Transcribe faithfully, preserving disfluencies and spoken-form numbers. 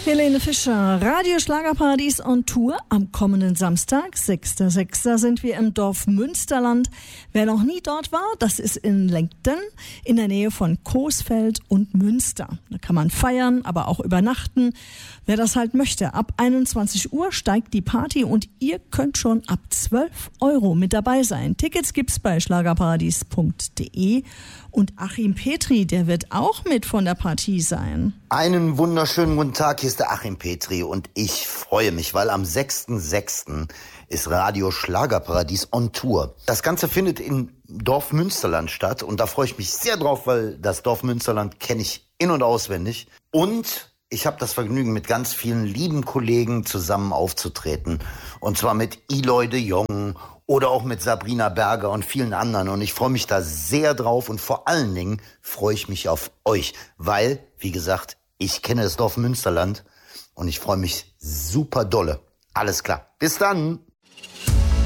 Helene Fischer, Radio Schlagerparadies on Tour. Am kommenden Samstag, sechster sechster sind wir im Dorf Münsterland. Wer noch nie dort war, das ist in Lengten, in der Nähe von Coesfeld und Münster. Da kann man feiern, aber auch übernachten. Wer das halt möchte, ab einundzwanzig Uhr steigt die Party und ihr könnt schon ab zwölf Euro mit dabei sein. Tickets gibt's bei schlagerparadies punkt de. Und Achim Petri, der wird auch mit von der Partie sein. Einen wunderschönen guten Tag, hier ist der Achim Petri und ich freue mich, weil am sechster sechster ist Radio Schlagerparadies on Tour. Das Ganze findet in Dorf Münsterland statt und da freue ich mich sehr drauf, weil das Dorf Münsterland kenne ich in- und auswendig. Und ich habe das Vergnügen, mit ganz vielen lieben Kollegen zusammen aufzutreten. Und zwar mit Eloy de Jong oder auch mit Sabrina Berger und vielen anderen. Und ich freue mich da sehr drauf und vor allen Dingen freue ich mich auf euch. Weil, wie gesagt, ich kenne das Dorf Münsterland und ich freue mich super dolle. Alles klar. Bis dann.